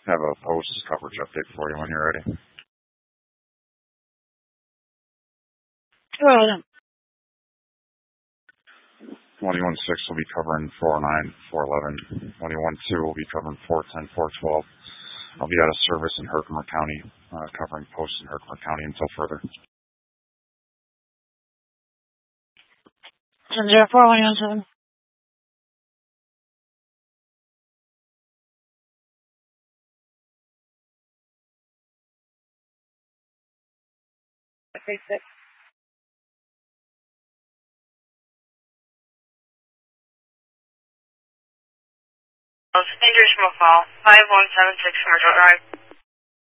Have a post coverage update for you when you're ready. 21.6 will be covering 409, 411. 21.2 will be covering 410, 412. I'll be out of service in Herkimer County, covering posts in Herkimer County until further. 10-4, 117. Okay, 6. Dangerous Mobile, 5176 Commercial Drive.